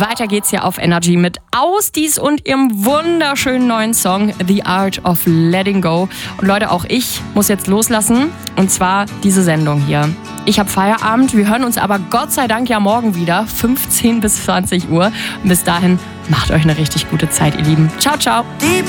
Weiter geht's hier auf Energy mit Ausdies und ihrem wunderschönen neuen Song The Art of Letting Go. Und Leute, auch ich muss jetzt loslassen, und zwar diese Sendung hier. Ich habe Feierabend, wir hören uns aber Gott sei Dank ja morgen wieder, 15 bis 20 Uhr. Und bis dahin, macht euch eine richtig gute Zeit, ihr Lieben. Ciao, ciao. Deep